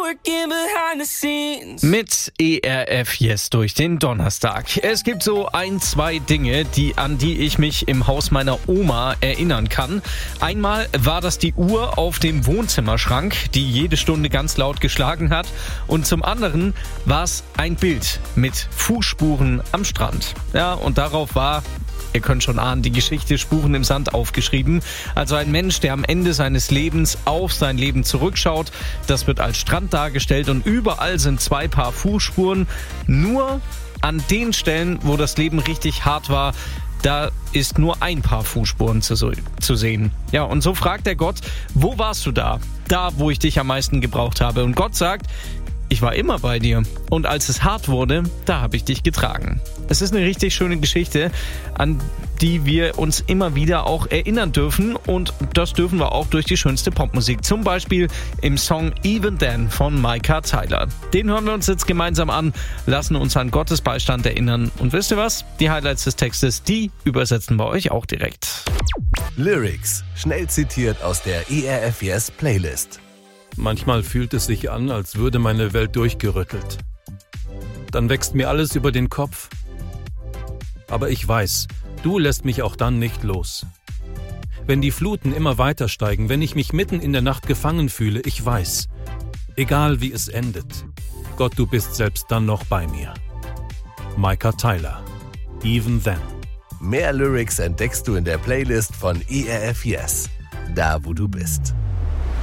working behind the scenes. Mit ERF Yes durch den Donnerstag. Es gibt so 2 Dinge, an die ich mich im Haus meiner Oma erinnern kann. Einmal war das die Uhr auf dem Wohnzimmerschrank, die jede Stunde ganz laut geschlagen hat. Und zum anderen war es ein Bild mit Fußspuren am Strand. Ja, und darauf war, ihr könnt schon ahnen, die Geschichte Spuren im Sand aufgeschrieben. Also ein Mensch, der am Ende seines Lebens auf sein Leben zurückschaut. Das wird als Strand dargestellt und überall sind 2 Paar Fußspuren. Nur an den Stellen, wo das Leben richtig hart war, da ist nur ein Paar Fußspuren zu sehen. Ja, und so fragt er Gott, wo warst du da? Da, wo ich dich am meisten gebraucht habe. Und Gott sagt, ich war immer bei dir. Und als es hart wurde, da habe ich dich getragen. Es ist eine richtig schöne Geschichte, an die wir uns immer wieder auch erinnern dürfen. Und das dürfen wir auch durch die schönste Popmusik. Zum Beispiel im Song Even Then von Micah Tyler. Den hören wir uns jetzt gemeinsam an, lassen uns an Gottes Beistand erinnern. Und wisst ihr was? Die Highlights des Textes, die übersetzen wir euch auch direkt. Lyrics, schnell zitiert aus der ERF Yes Playlist. Manchmal fühlt es sich an, als würde meine Welt durchgerüttelt. Dann wächst mir alles über den Kopf. Aber ich weiß, du lässt mich auch dann nicht los. Wenn die Fluten immer weiter steigen, wenn ich mich mitten in der Nacht gefangen fühle, ich weiß, egal wie es endet, Gott, du bist selbst dann noch bei mir. Micah Tyler, Even Then. Mehr Lyrics entdeckst du in der Playlist von ERF Yes, da wo du bist.